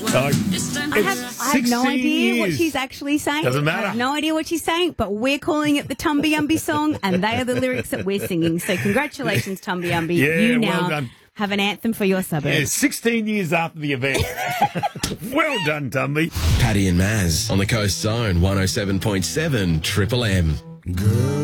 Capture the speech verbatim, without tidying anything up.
Uh, I have, I have no idea what she's actually saying. Doesn't matter. I have no idea what she's saying, but we're calling it the Tumby Umby song, and they are the lyrics that we're singing. So congratulations, Tumby Umby. Yeah, you now well done. have an anthem for your suburb. Yeah, sixteen years after the event. Well done, Tumby. Paddy and Maz on the Coast Zone, one oh seven point seven Triple M. Girl.